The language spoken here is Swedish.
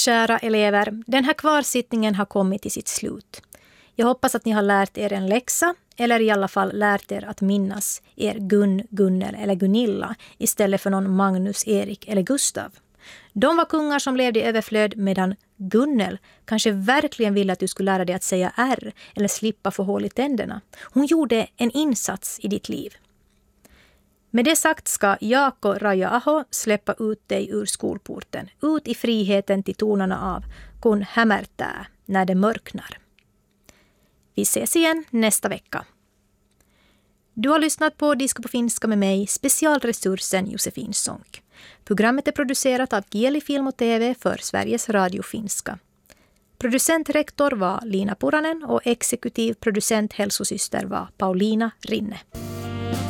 Kära elever, den här kvarsittningen har kommit till sitt slut. Jag hoppas att ni har lärt er en läxa eller i alla fall lärt er att minnas er Gun, Gunnel eller Gunilla istället för någon Magnus, Erik eller Gustav. De var kungar som levde i överflöd medan Gunnel kanske verkligen ville att du skulle lära dig att säga R eller slippa få hål i tänderna. Hon gjorde en insats i ditt liv. Med det sagt ska Jaakko Raja-aho släppa ut dig ur skolporten, ut i friheten till tonerna av Kun hämärtää när det mörknar. Vi ses igen nästa vecka. Du har lyssnat på Disco på finska med mig, specialresursen Josefin Sonck. Programmet är producerat av Kieli Film och TV för Sveriges Radio Finska. Producentrektor var Lina Puranen och exekutiv producent hälsosyster var Paulina Rinne.